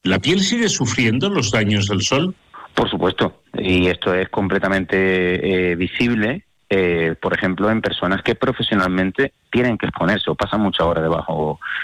¿La piel sigue sufriendo los daños del sol? Por supuesto, y esto es completamente visible, por ejemplo, en personas que profesionalmente tienen que exponerse o pasan muchas horas